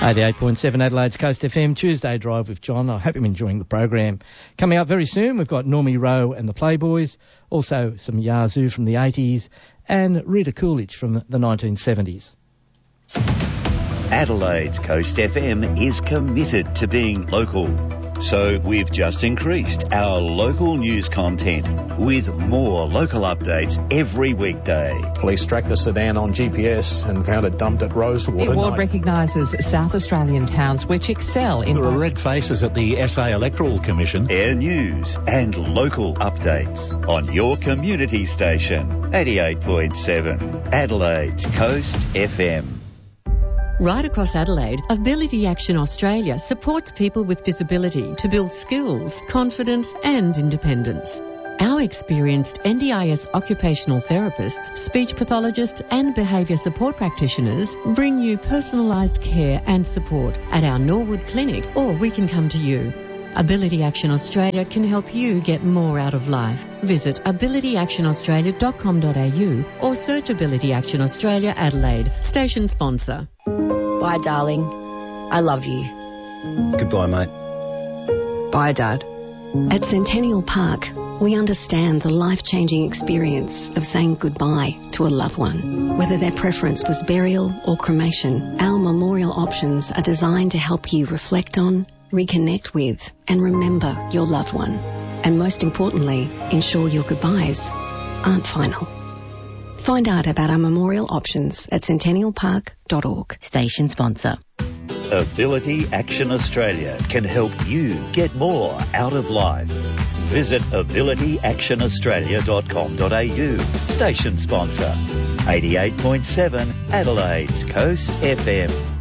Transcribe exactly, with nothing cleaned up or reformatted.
eighty-eight point seven Adelaide's Coast F M, Tuesday Drive with John. I hope you're enjoying the program. Coming up very soon, we've got Normie Rowe and the Playboys, also some Yazoo from the eighties, and Rita Coolidge from the nineteen seventies. Adelaide's Coast F M is committed to being local. So we've just increased our local news content with more local updates every weekday. Police tracked the sedan on G P S and found it dumped at Rosewater. The award recognises South Australian towns which excel in... There are red faces at the S A Electoral Commission. Air news and local updates on your community station. eighty-eight point seven Adelaide's Coast F M. Right across Adelaide, Ability Action Australia supports people with disability to build skills, confidence and independence. Our experienced N D I S occupational therapists, speech pathologists and behaviour support practitioners bring you personalised care and support at our Norwood Clinic, or we can come to you. Ability Action Australia can help you get more out of life. Visit ability action australia dot com dot a u or search Ability Action Australia Adelaide. Station sponsor. Bye, darling. I love you. Goodbye, mate. Bye, Dad. At Centennial Park, we understand the life-changing experience of saying goodbye to a loved one. Whether their preference was burial or cremation, our memorial options are designed to help you reflect on, reconnect with and remember your loved one. And most importantly, ensure your goodbyes aren't final. Find out about our memorial options at centennial park dot org. Station sponsor. Ability Action Australia can help you get more out of life. Visit ability action australia dot com dot a u. Station sponsor. eighty-eight point seven Adelaide's Coast F M.